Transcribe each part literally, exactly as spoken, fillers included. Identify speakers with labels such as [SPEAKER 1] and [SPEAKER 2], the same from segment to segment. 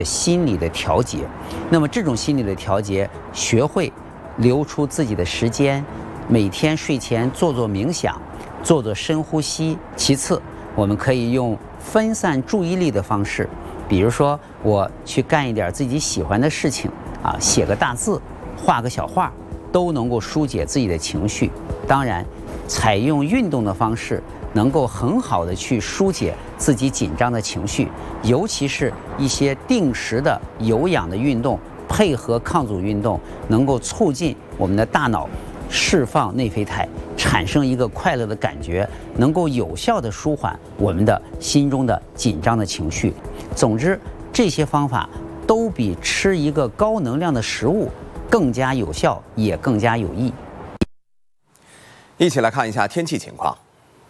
[SPEAKER 1] 心理的调节。那么这种心理的调节，学会留出自己的时间，每天睡前做做冥想，做做深呼吸。其次，我们可以用分散注意力的方式，比如说我去干一点自己喜欢的事情啊，写个大字，画个小画，都能够疏解自己的情绪。当然，采用运动的方式，能够很好的去疏解自己紧张的情绪，尤其是一些定时的有氧的运动，配合抗阻运动，能够促进我们的大脑释放内啡肽，产生一个快乐的感觉，能够有效的舒缓我们的心中的紧张的情绪。总之，这些方法都比吃一个高能量的食物更加有效，也更加有益。
[SPEAKER 2] 一起来看一下天气情况。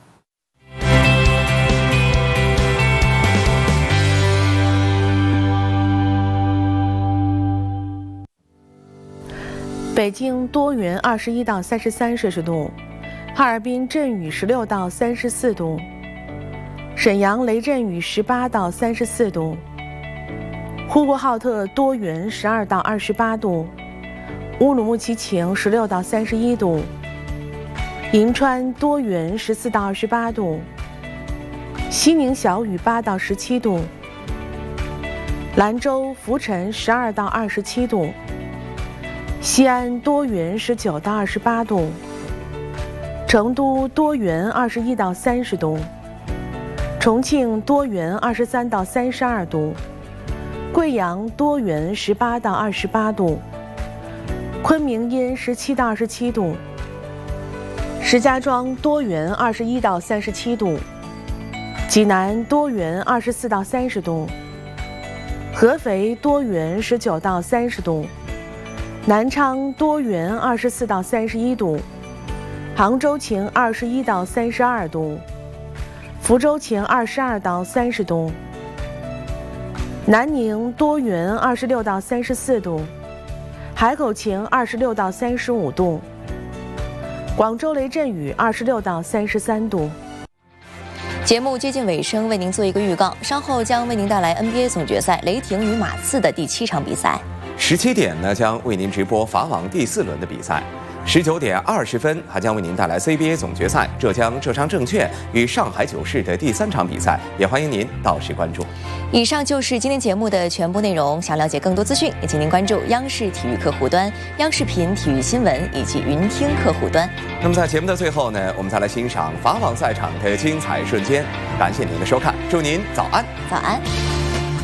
[SPEAKER 3] 北京多云，二十一到三十三摄氏度；哈尔滨阵雨，十六到三十四度；沈阳雷阵雨，十八到三十四度；呼和浩特多云，十二到二十八度；乌鲁木齐晴，十六到三十一度；银川多云，十四到二十八度；西宁小雨，八到十七度；兰州、浮沉，十二到二十七度；西安多云，十九到二十八度；成都多云，二十一到三十度；重庆多云，二十三到三十二度；贵阳多云，十八到二十八度；昆明阴，十七到二十七度；石家庄多云，二十一到三十七度；济南多云，二十四到三十度；合肥多云，十九到三十度；南昌多云，二十四到三十一度；杭州晴，二十一到三十二度；福州晴，二十二到三十度；南宁多云，二十六到三十四度；海口晴，二十六到三十五度；广州雷阵雨，二十六到三十三度。
[SPEAKER 4] 节目接近尾声，为您做一个预告，稍后将为您带来 N B A 总决赛雷霆与马刺的第七场比赛。
[SPEAKER 2] 十七点呢，将为您直播法网第四轮的比赛。十九点二十分，还将为您带来 C B A 总决赛浙江浙商证券与上海九市的第三场比赛，也欢迎您到时关注。
[SPEAKER 4] 以上就是今天节目的全部内容。想了解更多资讯，也请您关注央视体育客户端、央视频体育新闻以及云听客户端。
[SPEAKER 2] 那么在节目的最后呢，我们再来欣赏法网赛场的精彩瞬间。感谢您的收看，祝您早安，
[SPEAKER 4] 早安。